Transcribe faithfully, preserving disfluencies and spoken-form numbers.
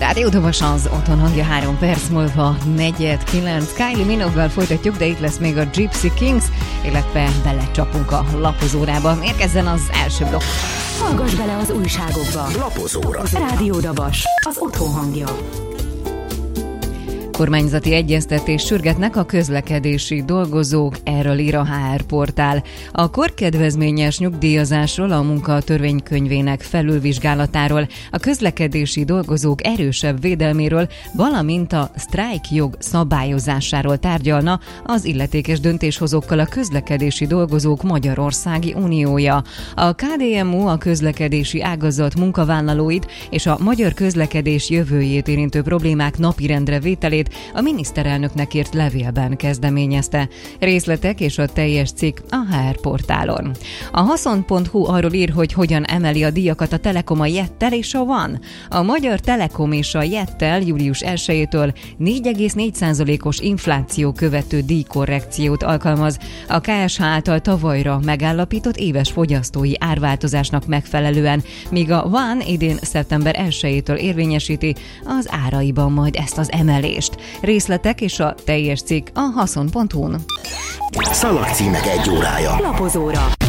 Rádió Dobos az otthon hangja, három perc múlva negyed kilenc. Kylie Minogue-val folytatjuk, de itt lesz még a Gypsy Kings, illetve belecsapunk a lapozórába. Érkezzen az első blokk. Hallgass bele az újságokba. Lapozóra. Rádió Dobos, az otthon hangja. Kormányzati egyeztetést sürgetnek a közlekedési dolgozók, erről ír a há er portál. A korkedvezményes nyugdíjazásról, a munka törvénykönyvének felülvizsgálatáról, a közlekedési dolgozók erősebb védelméről, valamint a sztrájkjog szabályozásáról tárgyalna az illetékes döntéshozókkal a Közlekedési Dolgozók Magyarországi Uniója. A ká dé em u a közlekedési ágazat munkavállalóit és a magyar közlekedés jövőjét érintő problémák napirendre vételét a miniszterelnöknek írt levélben kezdeményezte. Részletek és a teljes cikk a há er portálon. A haszon pont hu arról ír, hogy hogyan emeli a díjakat a Telekom a Jettel és a One. A Magyar Telekom és a Jettel július elsejétől négy egész négy százalékos infláció követő díjkorrekciót alkalmaz. A ká es há által tavalyra megállapított éves fogyasztói árváltozásnak megfelelően, míg a One idén szeptember elsejétől érvényesíti az áraiban majd ezt az emelést. Részletek és a teljes cikk a haszon pont hu-n. Szalagcímek egy órája. Lapozóra.